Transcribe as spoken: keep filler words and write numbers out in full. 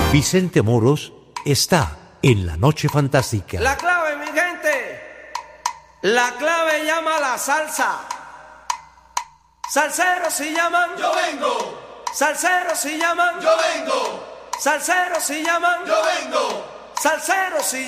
Vicente Moros está en La Noche Fantástica. La clave, mi gente, la clave llama la salsa. Salseros si llaman, yo vengo. Salseros si llaman, yo vengo. Salseros si llaman, yo vengo. Salseros si